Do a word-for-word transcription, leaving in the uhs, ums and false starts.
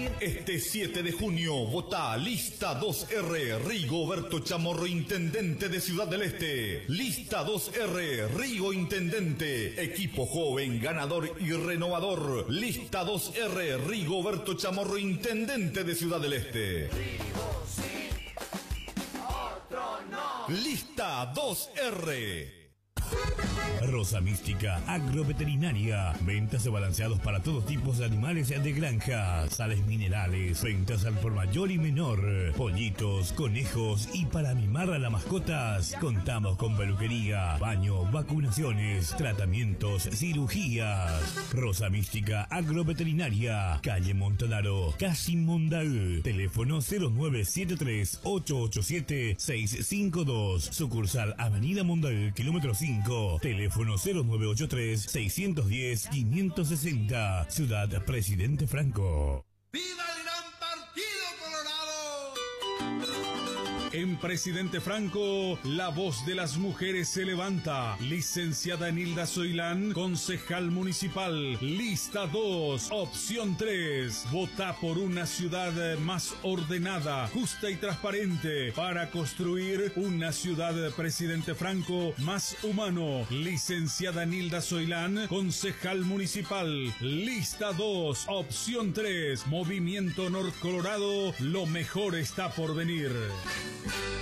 elegir. Este siete de junio, vota Lista dos R, Rigoberto Chamorro, Intendente de Ciudad del Este. Lista dos R, Rigo Intendente, equipo joven, ganador y renovador. Lista dos R, Rigoberto Chamorro, Intendente de Ciudad del Este. Rigo sí, otro no. Lista dos R. Rosa Mística Agroveterinaria. Ventas de balanceados para todos tipos de animales de granja. Sales minerales. Ventas al por mayor y menor. Pollitos, conejos y para mimar a las mascotas. Contamos con peluquería, baño, vacunaciones, tratamientos, cirugías. Rosa Mística Agroveterinaria. Calle Montanaro, casi Mondaú. Teléfono cero nueve siete tres, ocho ocho siete, seis cinco dos. Sucursal Avenida Mondaú, kilómetro cinco. Teléfono cero nueve ocho tres, seis uno cero, cinco seis cero. Ciudad Presidente Franco. ¡Viva el gran partido colorado! En Presidente Franco, la voz de las mujeres se levanta. Licenciada Enilda Zoilán, concejal municipal. Lista dos, opción tres. Vota por una ciudad más ordenada, justa y transparente para construir una ciudad, Presidente Franco, más humano. Licenciada Enilda Zoilán, concejal municipal. Lista dos, opción tres. Movimiento Norcolorado, lo mejor está por venir.